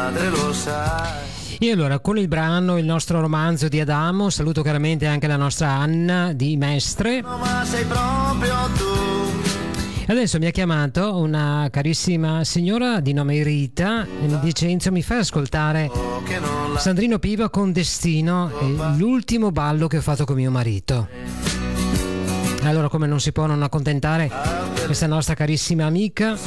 madre lo sai. E allora, con il brano Il nostro romanzo di Adamo, saluto chiaramente anche la nostra Anna di Mestre. Ma sei proprio tu. Adesso mi ha chiamato una carissima signora di nome Rita e mi dice: Enzo, mi fai ascoltare Sandrino Piva con Destino, l'ultimo ballo che ho fatto con mio marito. Allora, come non si può non accontentare questa nostra carissima amica,